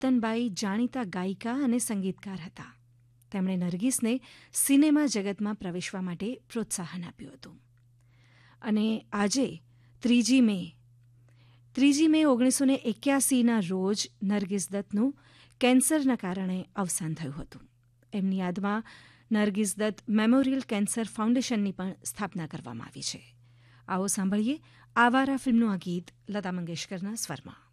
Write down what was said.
રતનબાઈ જાણીતા ગાયિકા અને સંગીતકાર હતા. તેમણે નરગિસને સિનેમા જગતમાં પ્રવેશવા માટે પ્રોત્સાહન આપ્યું હતું. અને આજે 3 મે 1981ના રોજ નરગિસ દત્તનું કેન્સરના કારણે અવસાન થયું હતું. એમની યાદમાં નરગિસ દત્ત મેમોરિયલ કેન્સર ફાઉન્ડેશનની પણ સ્થાપના કરવામાં આવી છે. આવો સાંભળીએ આવારા ફિલ્મનું આ ગીત લતા મંગેશકરના સ્વરમાં.